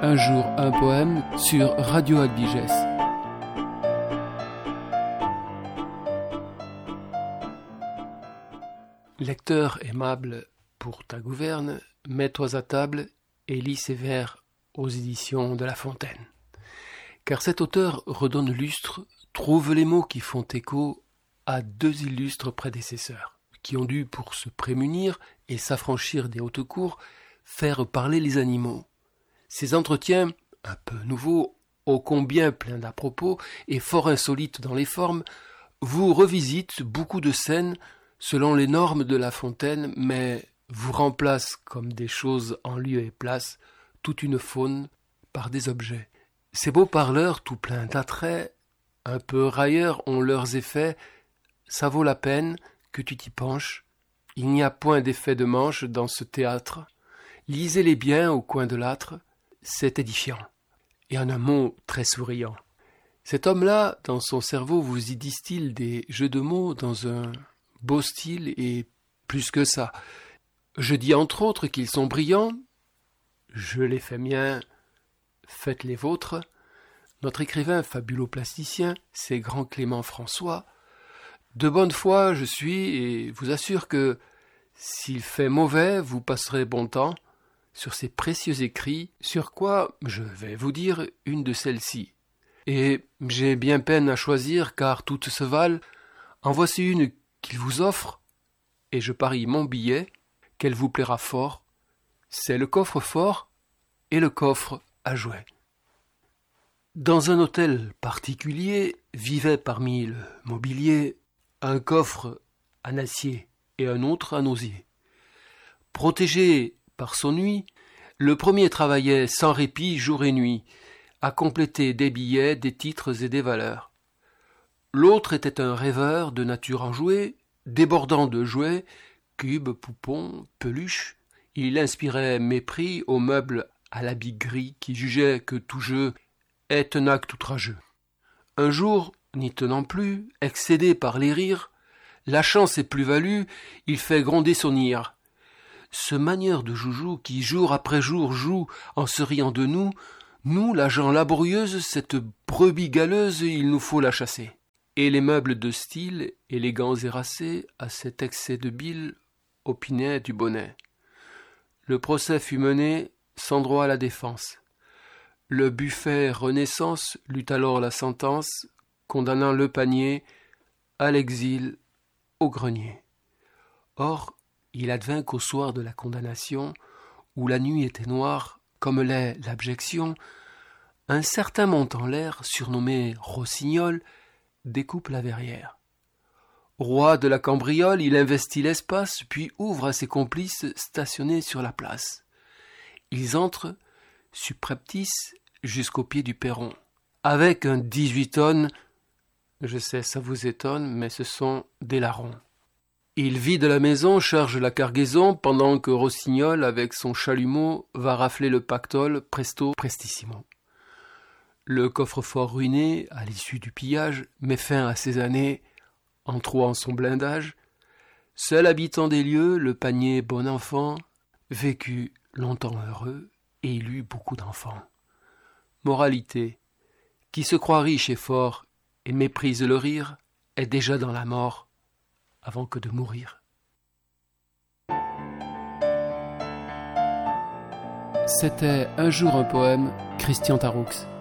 Un jour un poème sur Radio Albiges. Lecteur aimable pour ta gouverne, mets-toi à table et lis ces vers aux éditions de La Fontaine. Car cet auteur redonne lustre, trouve les mots qui font écho à deux illustres prédécesseurs, qui ont dû, pour se prémunir et s'affranchir des hautes cours, faire parler les animaux. Ces entretiens, un peu nouveaux, ô combien pleins d'à-propos et fort insolites dans les formes, vous revisitent beaucoup de scènes selon les normes de La Fontaine, mais vous remplacent comme des choses en lieu et place toute une faune par des objets. Ces beaux parleurs tout pleins d'attrait, un peu railleurs ont leurs effets, ça vaut la peine que tu t'y penches. Il n'y a point d'effet de manche dans ce théâtre. Lisez-les bien au coin de l'âtre, c'est édifiant. Et en un mot très souriant. Cet homme-là, dans son cerveau, vous y distille des jeux de mots dans un beau style et plus que ça. Je dis entre autres qu'ils sont brillants, je les fais miens, faites les vôtres. Notre écrivain fabulo-plasticien, c'est grand Clément François. De bonne foi je suis et vous assure que s'il fait mauvais, vous passerez bon temps sur ces précieux écrits, sur quoi je vais vous dire une de celles-ci. Et j'ai bien peine à choisir, car toutes se valent. En voici une qu'il vous offre, et je parie mon billet qu'elle vous plaira fort. C'est le coffre-fort et le coffre à jouets. Dans un hôtel particulier vivait parmi le mobilier un coffre en acier et un autre en osier. Protégé par son ouïe, le premier travaillait sans répit jour et nuit, à compléter des billets, des titres et des valeurs. L'autre était un rêveur de nature enjouée, débordant de jouets, cubes, poupons, peluches. Il inspirait mépris aux meubles à l'habit gris qui jugeaient que tout jeu est un acte outrageux. Un jour, n'y tenant plus, excédé par les rires, lâchant ses plus-values, il fait gronder son ire. Ce manieur de joujou qui jour après jour joue en se riant de nous, la gent laborieuse, cette brebis galeuse, il nous faut la chasser. Et les meubles de style, élégants et racés, à cet excès de bile, opinaient du bonnet. Le procès fut mené sans droit à la défense. Le buffet Renaissance lut alors la sentence, condamnant le panier à l'exil, au grenier. Or, il advint qu'au soir de la condamnation, où la nuit était noire, comme l'est l'abjection, un certain montant l'air, surnommé Rossignol, découpe la verrière. Roi de la cambriole, il investit l'espace, puis ouvre à ses complices stationnés sur la place. Ils entrent, subreptices, jusqu'au pied du perron, avec un 18 tonnes. Je sais, ça vous étonne, mais ce sont des larrons. Il vide la maison, charge la cargaison, pendant que Rossignol, avec son chalumeau, va rafler le pactole presto prestissimo. Le coffre-fort ruiné, à l'issue du pillage, met fin à ses années, en trouant son blindage. Seul habitant des lieux, le panier bon enfant, vécut longtemps heureux, et il eut beaucoup d'enfants. Moralité, qui se croit riche et fort, et méprise le rire, est déjà dans la mort, avant que de mourir. C'était Un jour un poème, Christian Taroux.